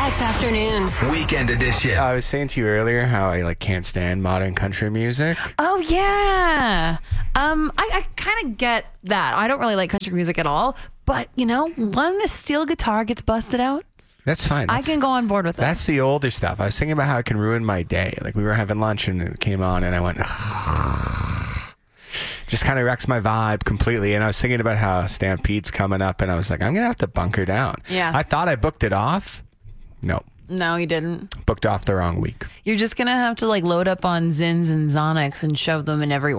Jack's Afternoons. Weekend edition. I was saying to you earlier how I can't stand modern country music. Oh, yeah. I kind of get that. I don't really like country music at all. But, when a steel guitar gets busted out, That's fine. I can go on board with that. That's the older stuff. I was thinking about how it can ruin my day. Like we were having lunch and it came on and I went, just kind of wrecks my vibe completely. And I was thinking about how Stampede's coming up and I was like, I'm going to have to bunker down. Yeah. I thought I booked it off. No. No, you didn't. Booked off the wrong week. You're just going to have to load up on Zins and Zonics and shove them in every